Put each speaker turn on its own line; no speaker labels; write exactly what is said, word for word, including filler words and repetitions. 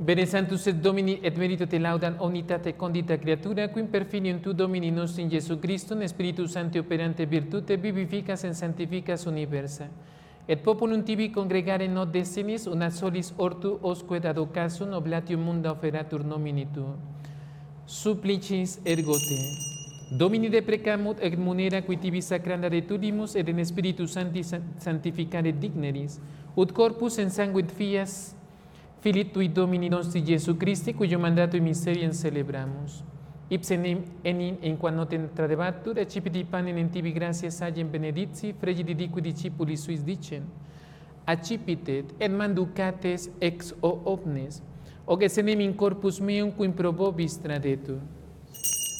Bene Sanctus et Domini et merito te laudam omnitate condita creatura, qui per filium tu Domini nostrum Iesu Christum, Spiritus Sancti operante virtute, vivificas et sanctificas universa. Et populum tibi congregare not destinis, una solis ortu osque ad occasum oblatium munda offeratur nomini tu. Supplicis ergo te. Domini deprecamut et munera qui tibi sacranda retulimus et in Spiritus Sancti sanctificare digneris, ut corpus en sanguit fias Filii tui Domini nostri Iesu Christi, cuyo mandato y miseriem celebramus. Ipsen enim in qua notem tradebatur, accipiti panem in tibi gratias agem benedicti, fregidi diqui discipuli suis dicen, accipitet et manducates ex o omnes, og esenem in corpus meum quim pro vobis tradetur.